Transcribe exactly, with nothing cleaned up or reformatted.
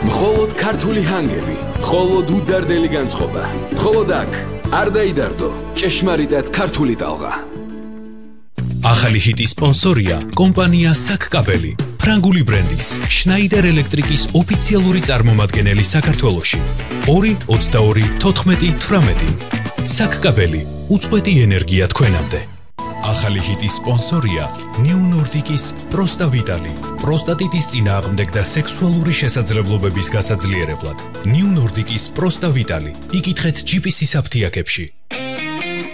მხოლოდ ქართული ჰანგები, მხოლოდ უდარდელი განწყობა. მხოლოდ აქ არ დაიდარდო ჭეშმარიტად ქართული ტალღა. ახალი ჰიტის სპონსორია კომპანია საკკაბელი, ფრანგული ბრენდის შნაიდერ ელექტრიკის ოფიციალური წარმომადგენელი საქართველოში. ორი ოცდაორი თოთხმეტი თვრამეტი. საკკაბელი, უწყვეტი ენერგია თქვენამდე. ახალი ჰიტის სპონსორია ნიუ ნორდიკის პროსტავიტალი, პროსტატიტის წინააღმდეგ და სექსუალური შესაძლებლობების გასაძლიერებლად. ნიუ ნორდიკის პროსტავიტალი. იკითხეთ ჯი პი სის აფთიაქებში.